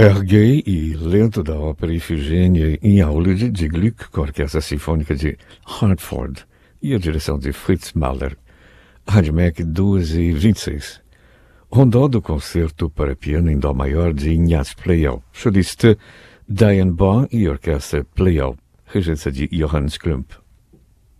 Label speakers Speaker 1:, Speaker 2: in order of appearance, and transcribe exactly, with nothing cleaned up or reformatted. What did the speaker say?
Speaker 1: Air gay e lento da ópera Ifigênia em Aulide de Gluck, com a Orquestra Sinfônica de Hartford e a direção de Fritz Mahler. Rádio M E C duas e vinte e seis. Rondó do concerto para piano em dó maior de Ignaz Pleyel, solista Diane Bond e Orquestra Pleyel, regência de Johannes Klump.